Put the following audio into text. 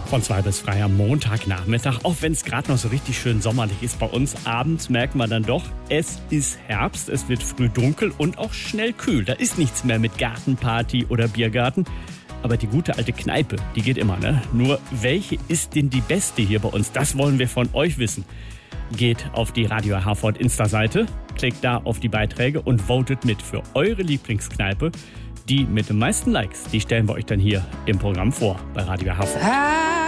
Von 2 bis 3 am Montagnachmittag, auch wenn es gerade noch so richtig schön sommerlich ist bei uns. Abends merken wir dann doch, es ist Herbst, es wird früh dunkel und auch schnell kühl. Da ist nichts mehr mit Gartenparty oder Biergarten. Aber die gute alte Kneipe, die geht immer, ne? Nur welche ist denn die beste hier bei uns? Das wollen wir von euch wissen. Geht auf die Radio Herford Insta-Seite, klickt da auf die Beiträge und votet mit für eure Lieblingskneipe. Die mit den meisten Likes, die stellen wir euch dann hier im Programm vor bei Radio Herford.